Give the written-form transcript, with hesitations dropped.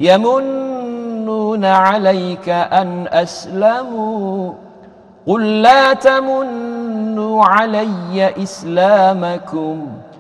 يمنون عليك أن أسلموا قل لا تمنوا علي إسلامكم